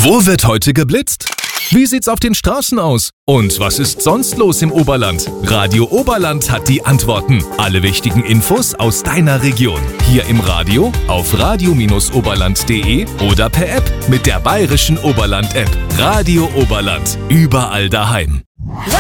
Wo wird heute geblitzt? Wie sieht's auf den Straßen aus? Und was ist sonst los im Oberland? Radio Oberland hat die Antworten. Alle wichtigen Infos aus deiner Region. Hier im Radio, auf radio-oberland.de oder per App mit der Bayerischen Oberland-App. Radio Oberland. Überall daheim.